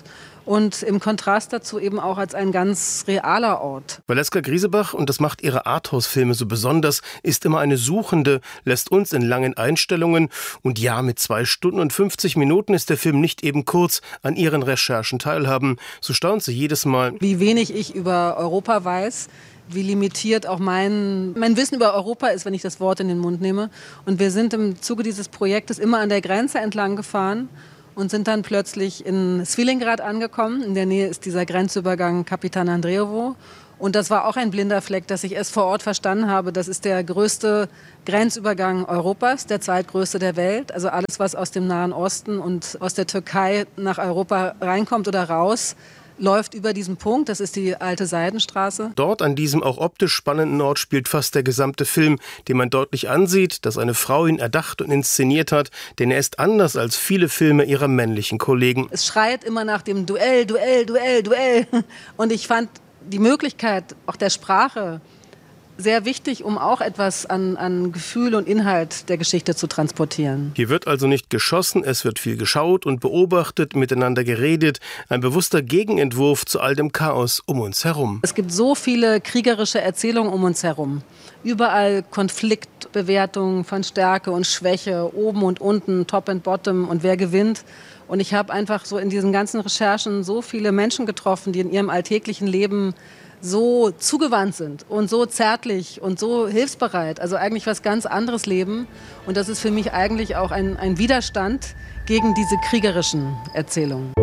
und im Kontrast dazu eben auch als ein ganz realer Ort. Valeska Griesebach, und das macht ihre Arthouse-Filme so besonders, ist immer eine Suchende, lässt uns in langen Einstellungen und ja, mit zwei Stunden und fünfzig Minuten ist der Film nicht eben kurz an ihren Recherchen teilhaben. So staunt sie jedes Mal. Wie wenig ich über Europa weiß, wie limitiert auch mein, mein Wissen über Europa ist, wenn ich das Wort in den Mund nehme. Und wir sind im Zuge dieses Projektes immer an der Grenze entlang gefahren und sind dann plötzlich in Svilingrad angekommen. In der Nähe ist dieser Grenzübergang Kapitan Andrejevo. Und das war auch ein blinder Fleck, dass ich erst vor Ort verstanden habe. Das ist der größte Grenzübergang Europas, der zweitgrößte der Welt. Also alles, was aus dem Nahen Osten und aus der Türkei nach Europa reinkommt oder raus, läuft über diesen Punkt. Das ist die alte Seidenstraße. Dort, an diesem auch optisch spannenden Ort, spielt fast der gesamte Film, den man deutlich ansieht, dass eine Frau ihn erdacht und inszeniert hat, denn er ist anders als viele Filme ihrer männlichen Kollegen. Es schreit immer nach dem Duell, Duell, Duell, Duell. Und ich fand die Möglichkeit auch der Sprache sehr wichtig, um auch etwas an, an Gefühl und Inhalt der Geschichte zu transportieren. Hier wird also nicht geschossen, es wird viel geschaut und beobachtet, miteinander geredet. Ein bewusster Gegenentwurf zu all dem Chaos um uns herum. Es gibt so viele kriegerische Erzählungen um uns herum. Überall Konfliktbewertungen von Stärke und Schwäche, oben und unten, top and bottom und wer gewinnt. Und ich habe einfach so in diesen ganzen Recherchen so viele Menschen getroffen, die in ihrem alltäglichen Leben so zugewandt sind und so zärtlich und so hilfsbereit, also eigentlich was ganz anderes leben. Und das ist für mich eigentlich auch ein, ein Widerstand gegen diese kriegerischen Erzählungen.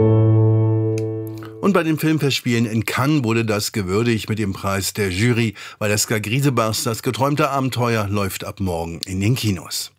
Und bei den Filmfestspielen in Cannes wurde das gewürdigt mit dem Preis der Jury. Valeska Griesebachs Das geträumte Abenteuer läuft ab morgen in den Kinos.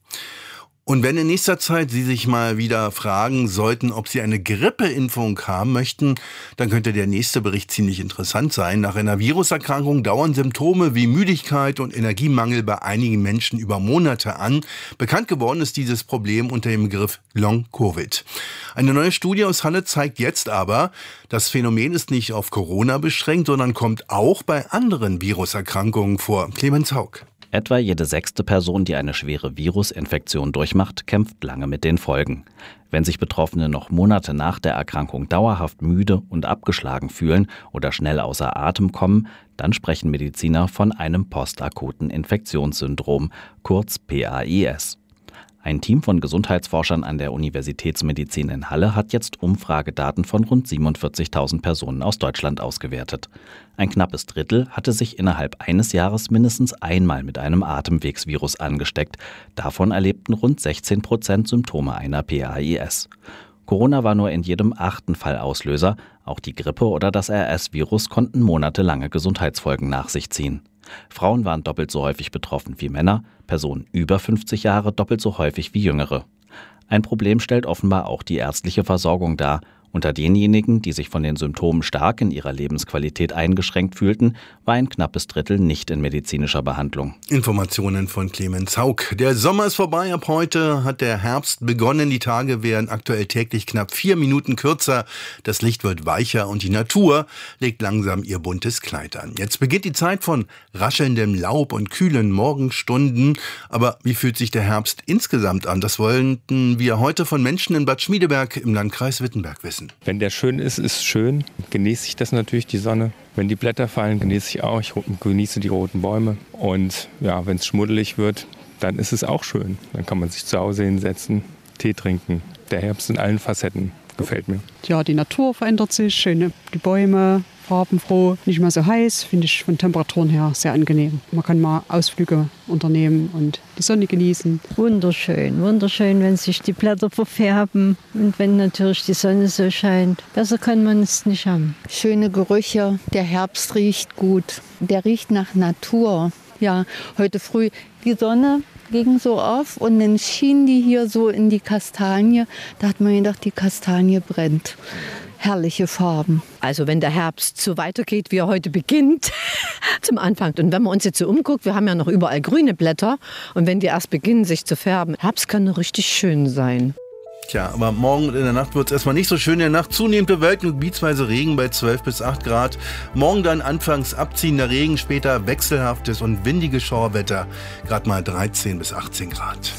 Und wenn in nächster Zeit Sie sich mal wieder fragen sollten, ob Sie eine Grippeimpfung haben möchten, dann könnte der nächste Bericht ziemlich interessant sein. Nach einer Viruserkrankung dauern Symptome wie Müdigkeit und Energiemangel bei einigen Menschen über Monate an. Bekannt geworden ist dieses Problem unter dem Begriff Long-Covid. Eine neue Studie aus Halle zeigt jetzt aber, das Phänomen ist nicht auf Corona beschränkt, sondern kommt auch bei anderen Viruserkrankungen vor. Clemens Haug. Etwa jede sechste Person, die eine schwere Virusinfektion durchmacht, kämpft lange mit den Folgen. Wenn sich Betroffene noch Monate nach der Erkrankung dauerhaft müde und abgeschlagen fühlen oder schnell außer Atem kommen, dann sprechen Mediziner von einem postakuten Infektionssyndrom, kurz P A I S. Ein Team von Gesundheitsforschern an der Universitätsmedizin in Halle hat jetzt Umfragedaten von rund siebenundvierzigtausend Personen aus Deutschland ausgewertet. Ein knappes Drittel hatte sich innerhalb eines Jahres mindestens einmal mit einem Atemwegsvirus angesteckt. Davon erlebten rund sechzehn Prozent Symptome einer P A I S. Corona war nur in jedem achten Fall Auslöser. Auch die Grippe oder das R S-Virus konnten monatelange Gesundheitsfolgen nach sich ziehen. Frauen waren doppelt so häufig betroffen wie Männer, Personen über fünfzig Jahre doppelt so häufig wie Jüngere. Ein Problem stellt offenbar auch die ärztliche Versorgung dar. Unter denjenigen, die sich von den Symptomen stark in ihrer Lebensqualität eingeschränkt fühlten, war ein knappes Drittel nicht in medizinischer Behandlung. Informationen von Clemens Haug. Der Sommer ist vorbei. Ab heute hat der Herbst begonnen. Die Tage werden aktuell täglich knapp vier Minuten kürzer. Das Licht wird weicher und die Natur legt langsam ihr buntes Kleid an. Jetzt beginnt die Zeit von raschelndem Laub und kühlen Morgenstunden. Aber wie fühlt sich der Herbst insgesamt an? Das wollten wir heute von Menschen in Bad Schmiedeberg im Landkreis Wittenberg wissen. Wenn der schön ist, ist schön. Genieße ich das natürlich, die Sonne. Wenn die Blätter fallen, genieße ich auch. Ich genieße die roten Bäume. Und ja, wenn es schmuddelig wird, dann ist es auch schön. Dann kann man sich zu Hause hinsetzen, Tee trinken. Der Herbst in allen Facetten gefällt mir. Ja, die Natur verändert sich, schöne die Bäume, farbenfroh, nicht mehr so heiß, finde ich von Temperaturen her sehr angenehm. Man kann mal Ausflüge unternehmen und die Sonne genießen. Wunderschön, wunderschön, wenn sich die Blätter verfärben und wenn natürlich die Sonne so scheint. Besser kann man es nicht haben. Schöne Gerüche, der Herbst riecht gut, der riecht nach Natur. Ja, heute früh die Sonne ging so auf und dann schien die hier so in die Kastanie. Da hat man gedacht, die Kastanie brennt. Herrliche Farben. Also wenn der Herbst so weitergeht, wie er heute beginnt, zum Anfang. Und wenn man uns jetzt so umguckt, wir haben ja noch überall grüne Blätter. Und wenn die erst beginnen, sich zu färben, Herbst kann richtig schön sein. Tja, aber morgen und in der Nacht wird es erstmal nicht so schön. In der Nacht zunehmend bewölkt und gebietsweise Regen bei zwölf bis acht Grad. Morgen dann anfangs abziehender Regen, später wechselhaftes und windiges Schauerwetter. Gerade mal dreizehn bis achtzehn Grad.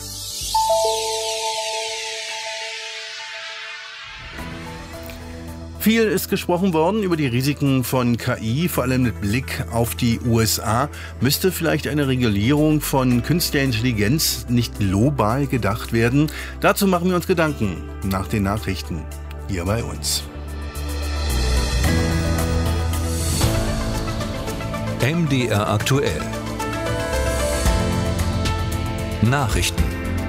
Viel ist gesprochen worden über die Risiken von K I, vor allem mit Blick auf die U S A. Müsste vielleicht eine Regulierung von künstlicher Intelligenz nicht global gedacht werden? Dazu machen wir uns Gedanken nach den Nachrichten hier bei uns. M D R aktuell. Nachrichten.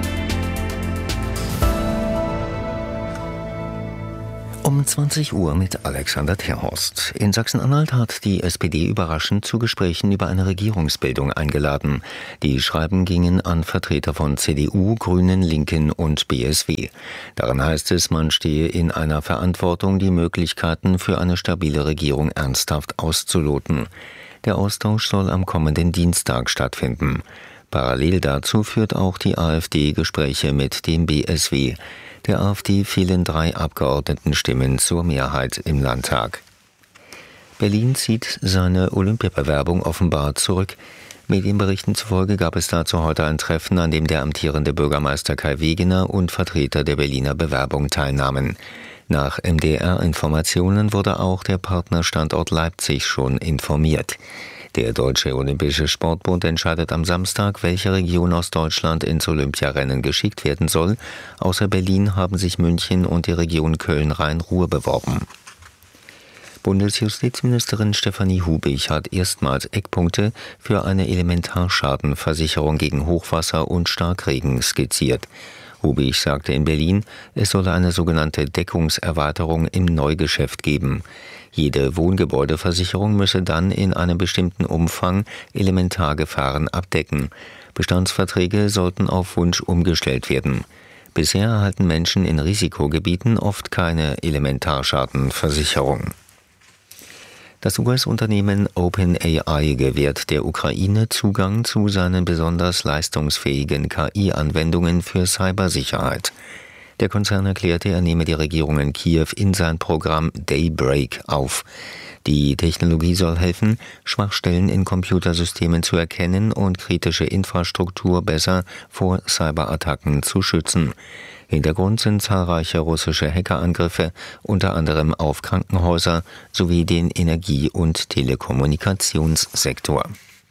Um zwanzig Uhr mit Alexander Terhorst. In Sachsen-Anhalt hat die S P D überraschend zu Gesprächen über eine Regierungsbildung eingeladen. Die Schreiben gingen an Vertreter von C D U, Grünen, Linken und B S W. Darin heißt es, man stehe in einer Verantwortung, die Möglichkeiten für eine stabile Regierung ernsthaft auszuloten. Der Austausch soll am kommenden Dienstag stattfinden. Parallel dazu führt auch die AfD Gespräche mit dem B S W. Der AfD fehlen drei Abgeordnetenstimmen zur Mehrheit im Landtag. Berlin zieht seine Olympiabewerbung offenbar zurück. Medienberichten zufolge gab es dazu heute ein Treffen, an dem der amtierende Bürgermeister Kai Wegener und Vertreter der Berliner Bewerbung teilnahmen. Nach M D R-Informationen wurde auch der Partnerstandort Leipzig schon informiert. Der Deutsche Olympische Sportbund entscheidet am Samstag, welche Region aus Deutschland ins Olympiarennen geschickt werden soll. Außer Berlin haben sich München und die Region Köln-Rhein-Ruhr beworben. Bundesjustizministerin Stefanie Hubig hat erstmals Eckpunkte für eine Elementarschadenversicherung gegen Hochwasser und Starkregen skizziert. Hubig sagte in Berlin, es solle eine sogenannte Deckungserweiterung im Neugeschäft geben. Jede Wohngebäudeversicherung müsse dann in einem bestimmten Umfang Elementargefahren abdecken. Bestandsverträge sollten auf Wunsch umgestellt werden. Bisher erhalten Menschen in Risikogebieten oft keine Elementarschadenversicherung. Das U S-Unternehmen OpenAI gewährt der Ukraine Zugang zu seinen besonders leistungsfähigen K I-Anwendungen für Cybersicherheit. Der Konzern erklärte, er nehme die Regierung in Kiew in sein Programm Daybreak auf. Die Technologie soll helfen, Schwachstellen in Computersystemen zu erkennen und kritische Infrastruktur besser vor Cyberattacken zu schützen. Hintergrund sind zahlreiche russische Hackerangriffe, unter anderem auf Krankenhäuser sowie den Energie- und Telekommunikationssektor.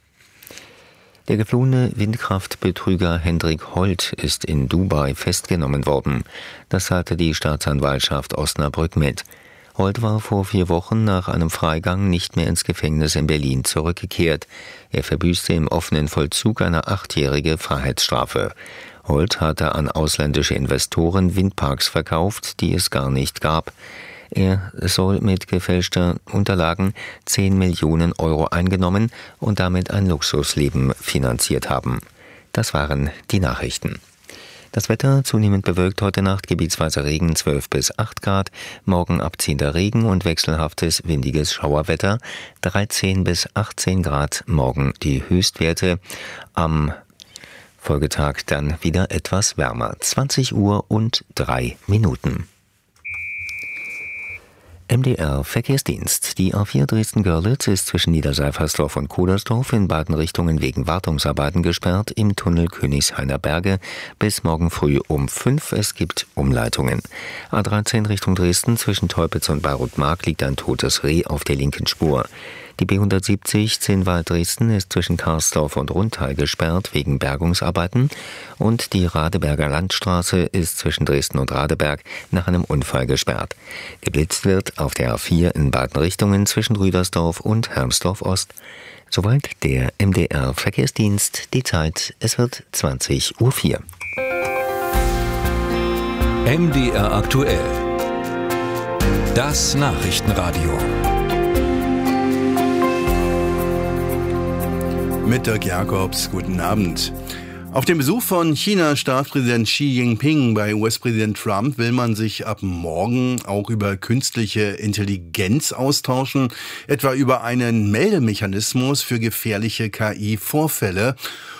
Der geflohene Windkraftbetrüger Hendrik Holt ist in Dubai festgenommen worden. Das teilte die Staatsanwaltschaft Osnabrück mit. Holt war vor vier Wochen nach einem Freigang nicht mehr ins Gefängnis in Berlin zurückgekehrt. Er verbüßte im offenen Vollzug eine achtjährige Freiheitsstrafe. Holt hatte an ausländische Investoren Windparks verkauft, die es gar nicht gab. Er soll mit gefälschter Unterlagen zehn Millionen Euro eingenommen und damit ein Luxusleben finanziert haben. Das waren die Nachrichten. Das Wetter zunehmend bewölkt, heute Nacht gebietsweise Regen zwölf bis acht Grad, morgen abziehender Regen und wechselhaftes windiges Schauerwetter, dreizehn bis achtzehn Grad, morgen die Höchstwerte, am Folgetag dann wieder etwas wärmer, zwanzig Uhr und drei Minuten. M D R Verkehrsdienst. Die A vier Dresden-Görlitz ist zwischen Niederseifersdorf und Kodersdorf in beiden Richtungen wegen Wartungsarbeiten gesperrt im Tunnel Königshainer Berge bis morgen früh um fünf. Es gibt Umleitungen. A dreizehn Richtung Dresden zwischen Teupitz und Bayreuth-Mark liegt ein totes Reh auf der linken Spur. Die B hundertsiebzig Zinnwald-Dresden ist zwischen Karsdorf und Rundtal gesperrt wegen Bergungsarbeiten und die Radeberger Landstraße ist zwischen Dresden und Radeberg nach einem Unfall gesperrt. Geblitzt wird auf der A vier in beiden Richtungen zwischen Rüdersdorf und Hermsdorf-Ost. Soweit der M D R Verkehrsdienst. Die Zeit, es wird zwanzig Uhr vier. M D R aktuell. Das Nachrichtenradio. Mit Dirk Jakobs, guten Abend. Auf dem Besuch von China-Staatspräsident Xi Jinping bei U S-Präsident Trump will man sich ab morgen auch über künstliche Intelligenz austauschen, etwa über einen Meldemechanismus für gefährliche K I-Vorfälle.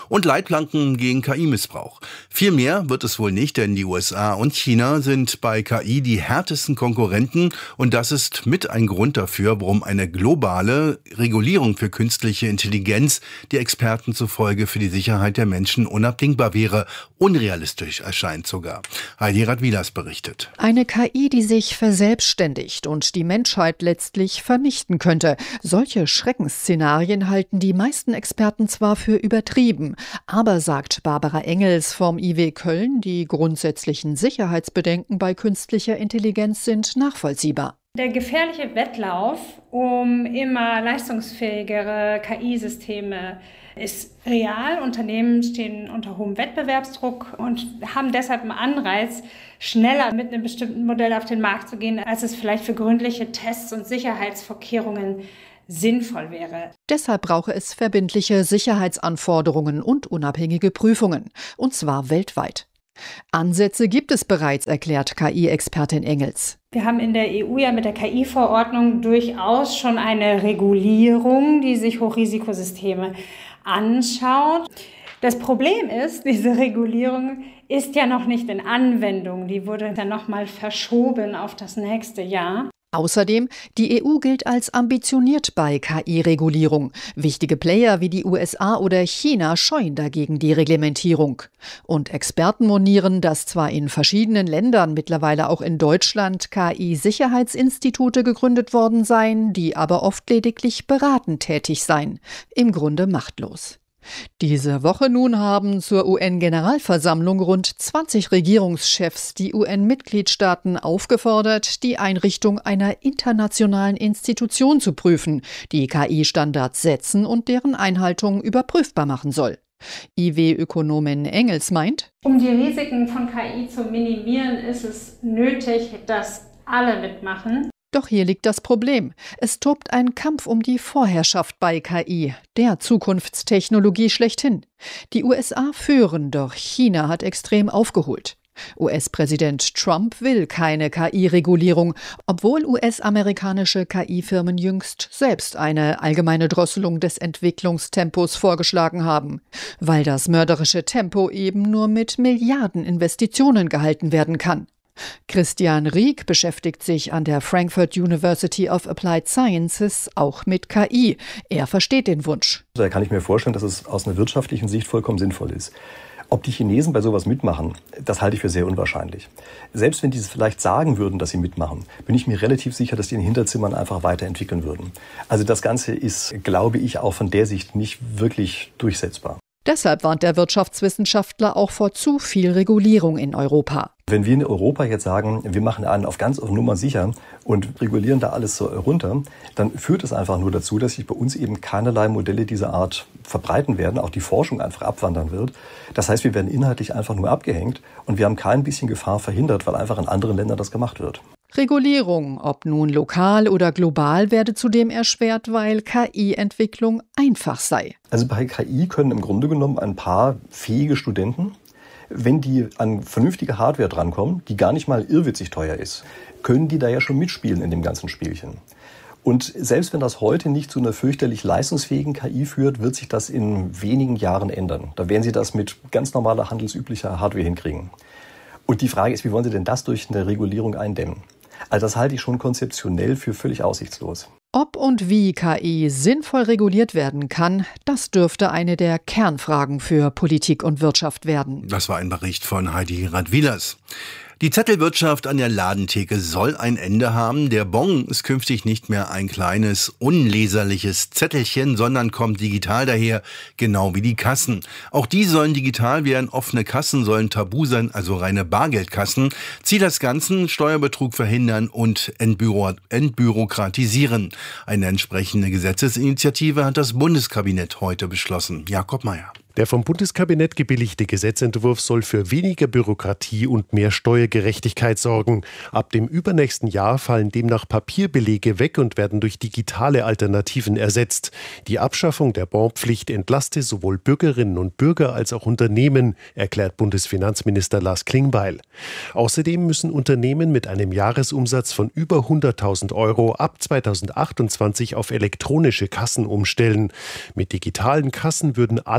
und Leitplanken gegen K I-Missbrauch. Viel mehr wird es wohl nicht, denn die U S A und China sind bei K I die härtesten Konkurrenten und das ist mit ein Grund dafür, warum eine globale Regulierung für künstliche Intelligenz die Experten zufolge für die Sicherheit der Menschen unabdingbar wäre. Unrealistisch erscheint sogar. Heidi Radwilas berichtet. Eine K I, die sich verselbstständigt und die Menschheit letztlich vernichten könnte. Solche Schreckensszenarien halten die meisten Experten zwar für übertrieben, aber, sagt Barbara Engels vom I W Köln, die grundsätzlichen Sicherheitsbedenken bei künstlicher Intelligenz sind nachvollziehbar. Der gefährliche Wettlauf um immer leistungsfähigere K I-Systeme ist real. Unternehmen stehen unter hohem Wettbewerbsdruck und haben deshalb einen Anreiz, schneller mit einem bestimmten Modell auf den Markt zu gehen, als es vielleicht für gründliche Tests und Sicherheitsvorkehrungen sinnvoll wäre. Deshalb brauche es verbindliche Sicherheitsanforderungen und unabhängige Prüfungen, und zwar weltweit. Ansätze gibt es bereits, erklärt K I-Expertin Engels. Wir haben in der E U ja mit der K I-Verordnung durchaus schon eine Regulierung, die sich Hochrisikosysteme anschaut. Das Problem ist, diese Regulierung ist ja noch nicht in Anwendung. Die wurde dann nochmal verschoben auf das nächste Jahr. Außerdem, die E U gilt als ambitioniert bei K I-Regulierung. Wichtige Player wie die U S A oder China scheuen dagegen die Reglementierung. Und Experten monieren, dass zwar in verschiedenen Ländern, mittlerweile auch in Deutschland, K I-Sicherheitsinstitute gegründet worden seien, die aber oft lediglich beratend tätig seien. Im Grunde machtlos. Diese Woche nun haben zur U N-Generalversammlung rund zwanzig Regierungschefs die U N-Mitgliedstaaten aufgefordert, die Einrichtung einer internationalen Institution zu prüfen, die K I-Standards setzen und deren Einhaltung überprüfbar machen soll. I W-Ökonomin Engels meint: Um die Risiken von K I zu minimieren, ist es nötig, dass alle mitmachen. Doch hier liegt das Problem. Es tobt ein Kampf um die Vorherrschaft bei K I, der Zukunftstechnologie schlechthin. Die U S A führen, doch China hat extrem aufgeholt. U S-Präsident Trump will keine K I-Regulierung, obwohl U S-amerikanische K I-Firmen jüngst selbst eine allgemeine Drosselung des Entwicklungstempos vorgeschlagen haben, weil das mörderische Tempo eben nur mit Milliardeninvestitionen gehalten werden kann. Christian Rieck beschäftigt sich an der Frankfurt University of Applied Sciences auch mit K I. Er versteht den Wunsch. Da kann ich mir vorstellen, dass es aus einer wirtschaftlichen Sicht vollkommen sinnvoll ist. Ob die Chinesen bei sowas mitmachen, das halte ich für sehr unwahrscheinlich. Selbst wenn die es vielleicht sagen würden, dass sie mitmachen, bin ich mir relativ sicher, dass die in den Hinterzimmern einfach weiterentwickeln würden. Also das Ganze ist, glaube ich, auch von der Sicht nicht wirklich durchsetzbar. Deshalb warnt der Wirtschaftswissenschaftler auch vor zu viel Regulierung in Europa. Wenn wir in Europa jetzt sagen, wir machen einen auf ganz auf Nummer sicher und regulieren da alles so runter, dann führt es einfach nur dazu, dass sich bei uns eben keinerlei Modelle dieser Art verbreiten werden, auch die Forschung einfach abwandern wird. Das heißt, wir werden inhaltlich einfach nur abgehängt und wir haben kein bisschen Gefahr verhindert, weil einfach in anderen Ländern das gemacht wird. Regulierung, ob nun lokal oder global, werde zudem erschwert, weil K I-Entwicklung einfach sei. Also bei K I können im Grunde genommen ein paar fähige Studenten, wenn die an vernünftige Hardware drankommen, die gar nicht mal irrwitzig teuer ist, können die da ja schon mitspielen in dem ganzen Spielchen. Und selbst wenn das heute nicht zu einer fürchterlich leistungsfähigen K I führt, wird sich das in wenigen Jahren ändern. Da werden sie das mit ganz normaler handelsüblicher Hardware hinkriegen. Und die Frage ist, wie wollen sie denn das durch eine Regulierung eindämmen? Also das halte ich schon konzeptionell für völlig aussichtslos. Ob und wie K I sinnvoll reguliert werden kann, das dürfte eine der Kernfragen für Politik und Wirtschaft werden. Das war ein Bericht von Heidi Radwilas. Die Zettelwirtschaft an der Ladentheke soll ein Ende haben. Der Bon ist künftig nicht mehr ein kleines, unleserliches Zettelchen, sondern kommt digital daher, genau wie die Kassen. Auch die sollen digital werden. Offene Kassen sollen tabu sein, also reine Bargeldkassen. Ziel des Ganzen: Steuerbetrug verhindern und entbüro- entbürokratisieren. Eine entsprechende Gesetzesinitiative hat das Bundeskabinett heute beschlossen. Jakob Mayer. Der vom Bundeskabinett gebilligte Gesetzentwurf soll für weniger Bürokratie und mehr Steuergerechtigkeit sorgen. Ab dem übernächsten Jahr fallen demnach Papierbelege weg und werden durch digitale Alternativen ersetzt. Die Abschaffung der Bonpflicht entlaste sowohl Bürgerinnen und Bürger als auch Unternehmen, erklärt Bundesfinanzminister Lars Klingbeil. Außerdem müssen Unternehmen mit einem Jahresumsatz von über hunderttausend Euro ab zweitausendachtundzwanzig auf elektronische Kassen umstellen. Mit digitalen Kassen würden alle Umsätze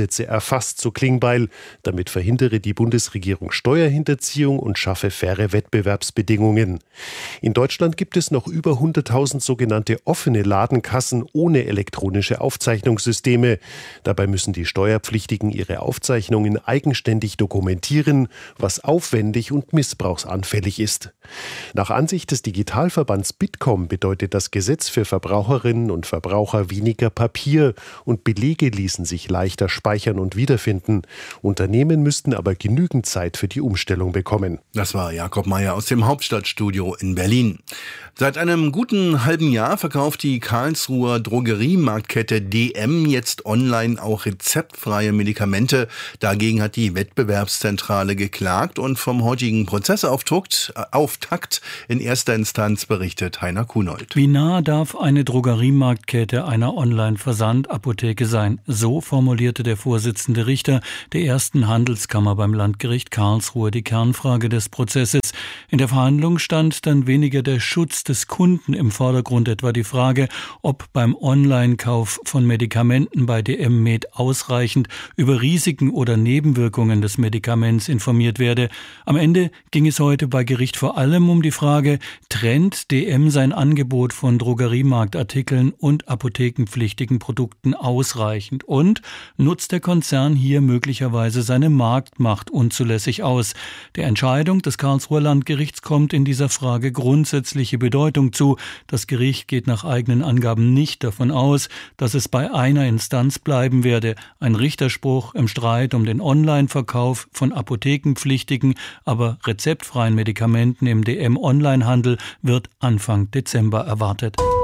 Umsätze erfasst, so Klingbeil. Damit verhindere die Bundesregierung Steuerhinterziehung und schaffe faire Wettbewerbsbedingungen. In Deutschland gibt es noch über hunderttausend sogenannte offene Ladenkassen ohne elektronische Aufzeichnungssysteme. Dabei müssen die Steuerpflichtigen ihre Aufzeichnungen eigenständig dokumentieren, was aufwendig und missbrauchsanfällig ist. Nach Ansicht des Digitalverbands Bitkom bedeutet das Gesetz für Verbraucherinnen und Verbraucher weniger Papier und Belege ließen sich leichter speichern und wiederfinden. Unternehmen müssten aber genügend Zeit für die Umstellung bekommen. Das war Jakob Mayer aus dem Hauptstadtstudio in Berlin. Seit einem guten halben Jahr verkauft die Karlsruher Drogeriemarktkette D M jetzt online auch rezeptfreie Medikamente. Dagegen hat die Wettbewerbszentrale geklagt und vom heutigen Prozessauftakt Auftakt in erster Instanz berichtet Heiner Kunold. Wie nah darf eine Drogeriemarktkette einer Online-Versandapotheke sein? So formulierte der Vorsitzende Richter der ersten Handelskammer beim Landgericht Karlsruhe die Kernfrage des Prozesses. In der Verhandlung stand dann weniger der Schutz des Kunden im Vordergrund, etwa die Frage, ob beim Online-Kauf von Medikamenten bei D M Med ausreichend über Risiken oder Nebenwirkungen des Medikaments informiert werde. Am Ende ging es heute bei Gericht vor allem um die Frage, trennt D M sein Angebot von Drogeriemarktartikeln und apothekenpflichtigen Produkten ausreichend und nutzt der Konzern hier möglicherweise seine Marktmacht unzulässig aus. Der Entscheidung des Karlsruher Landgerichts kommt in dieser Frage grundsätzliche Bedeutung zu. Das Gericht geht nach eigenen Angaben nicht davon aus, dass es bei einer Instanz bleiben werde. Ein Richterspruch im Streit um den Online-Verkauf von apothekenpflichtigen, aber rezeptfreien Medikamenten im D M-Onlinehandel wird Anfang Dezember erwartet.